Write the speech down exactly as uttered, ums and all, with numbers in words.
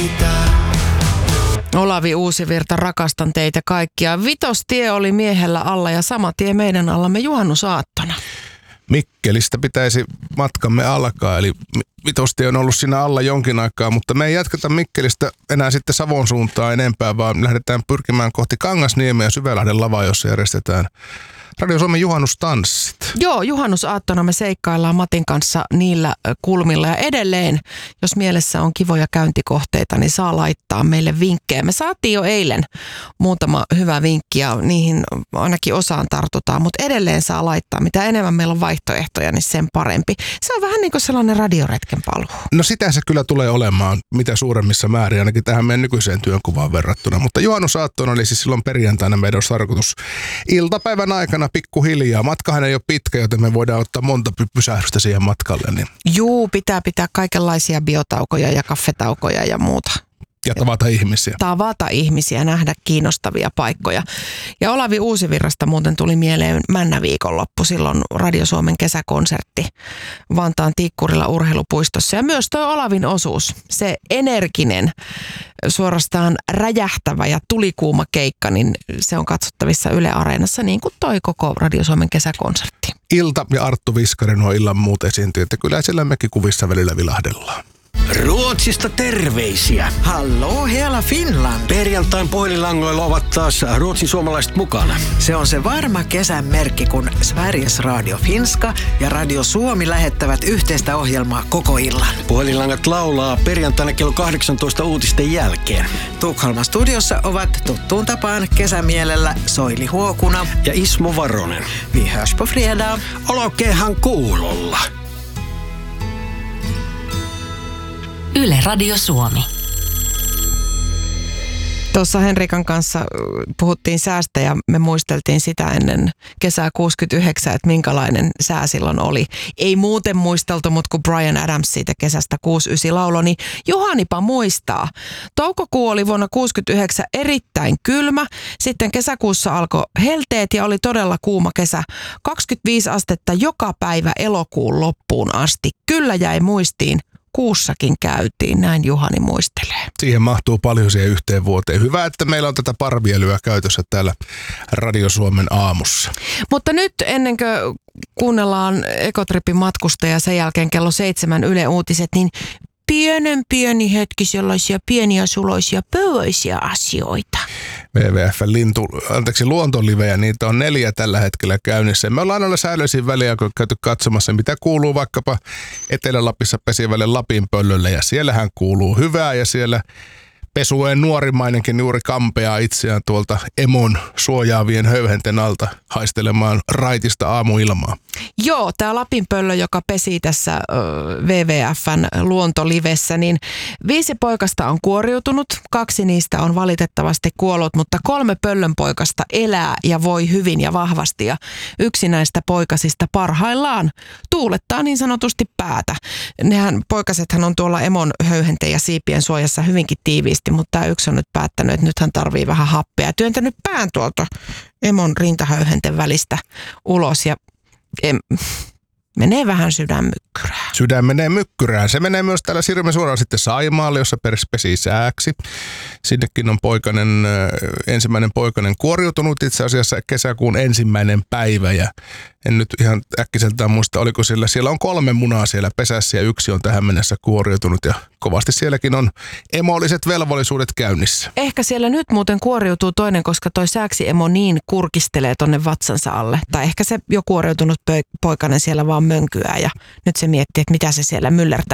Olavi Uusivirta, rakastan teitä kaikkia. Vitostie oli miehellä alla ja sama tie meidän allamme juhannusaattona. Mikkelistä pitäisi matkamme alkaa, eli Vitostie on ollut siinä alla jonkin aikaa, mutta me ei jatketa Mikkelistä enää sitten Savon suuntaan enempää, vaan lähdetään pyrkimään kohti Kangasniemeä ja Syvälahden lavaa, jossa järjestetään Radio Suomen juhannustanssit. Joo, juhannusaattona me seikkaillaan Matin kanssa niillä kulmilla ja edelleen, jos mielessä on kivoja käyntikohteita, niin saa laittaa meille vinkkejä. Me saatiin jo eilen muutama hyvä vinkki ja niihin ainakin osaan tartutaan, mutta edelleen saa laittaa. Mitä enemmän meillä on vaihtoehtoja, niin sen parempi. Se on vähän niin kuin sellainen radioretken paluu. No sitä se kyllä tulee olemaan mitä suuremmissa määrin, ainakin tähän meidän nykyiseen työnkuvaan verrattuna. Mutta juhannusaattona oli siis silloin perjantaina meidän olisi tarkoitus iltapäivän aikana pikkuhiljaa. Matkahan ei ole pitkä, joten me voidaan ottaa monta pysähdystä siihen matkalle. Niin. Juu, pitää pitää kaikenlaisia biotaukoja ja kaffetaukoja ja muuta. Ja tavata ihmisiä. Tavata ihmisiä, nähdä kiinnostavia paikkoja. Ja Olavi Uusivirrasta muuten tuli mieleen Männä viikonloppu, silloin Radio Suomen kesäkonsertti Vantaan Tikkurilla urheilupuistossa. Ja myös tuo Olavin osuus, se energinen, suorastaan räjähtävä ja tulikuuma keikka, niin se on katsottavissa Yle Areenassa niin kuin toi koko Radio Suomen kesäkonsertti. Ilta ja Arttu Viskari nuo illan muut esiintyy, että kyllä siellä mekin kuvissa välillä vilahdellaan. Ruotsista terveisiä. Hallå hela Finland. Perjantain puhelinlangoilla ovat taas Ruotsin suomalaiset mukana. Se on se varma kesän merkki, kun Sveriges Radio Finska ja Radio Suomi lähettävät yhteistä ohjelmaa koko illan. Puhelinlangat laulaa perjantaina kello kahdeksantoista uutisten jälkeen. Tukholman studiossa ovat tuttuun tapaan kesämielellä Soili Huokuna ja Ismo Varonen. Vi hörs på fredag. Olkeehan kuulolla. Yle Radio Suomi. Tuossa Henrikan kanssa puhuttiin säästä ja me muisteltiin sitä ennen kesää kuusikymmentäyhdeksän, että minkälainen sää silloin oli. Ei muuten muisteltu, mutta kun Bryan Adams siitä kesästä kuusikymmentäyhdeksän lauloi, niin Juhanipa muistaa. Toukokuu oli vuonna kuusikymmentäyhdeksän erittäin kylmä. Sitten kesäkuussa alkoi helteet ja oli todella kuuma kesä. kaksikymmentäviisi astetta joka päivä elokuun loppuun asti. Kyllä jäi muistiin. Kuussakin käytiin, näin Juhani muistelee. Siihen mahtuu paljon siihen yhteen vuoteen. Hyvä, että meillä on tätä parvielyä käytössä täällä Radio Suomen aamussa. Mutta nyt ennen kuin kuunnellaan Ekotripin matkustaja sen jälkeen kello seitsemän Yle Uutiset, niin pienen pieni hetki sellaisia pieniä suloisia pööisiä asioita. W W F lintu, anteeksi, luontolivejä, niitä on neljä tällä hetkellä käynnissä. Me ollaan aina säännöllisin väliä, kun käyty katsomassa, mitä kuuluu vaikkapa Etelä-Lapissa pesivälle Lapinpöllölle. Ja siellähän kuuluu hyvää ja siellä pesueen nuorimmainenkin juuri kampeaa itseään tuolta emon suojaavien höyhenten alta haistelemaan raitista aamuilmaa. Joo, tämä Lapinpöllö, joka pesii tässä ö, W W F:n luontolivessä, niin viisi poikasta on kuoriutunut, kaksi niistä on valitettavasti kuollut, mutta kolme pöllönpoikasta elää ja voi hyvin ja vahvasti ja yksi näistä poikasista parhaillaan tuulettaa niin sanotusti päätä. Nehän poikasethan on tuolla emon höyhenten ja siipien suojassa hyvinkin tiiviisti, mutta tämä yksi on nyt päättänyt, että nyt hän tarvii vähän happea ja työntänyt pään tuolta emon rintahöyhenten välistä ulos ja em, menee vähän sydänmykkyrään. Sydän menee mykkyrään. Se menee myös täällä Sirmen suoraan sitten Saimaalle, jossa pesii sääksi. Sinnekin on poikainen, ensimmäinen poikainen kuoriutunut itse asiassa kesäkuun ensimmäinen päivä. Ja en nyt ihan äkkiseltään muista, oliko siellä. Siellä on kolme munaa siellä pesässä ja yksi on tähän mennessä kuoriutunut. Ja kovasti sielläkin on emolliset velvollisuudet käynnissä. Ehkä siellä nyt muuten kuoriutuu toinen, koska toi sääksi emo niin kurkistelee tonne vatsansa alle. Tai ehkä se jo kuoriutunut poikainen siellä vaan mönkyää ja nyt se miettii, että mitä se siellä myllertää.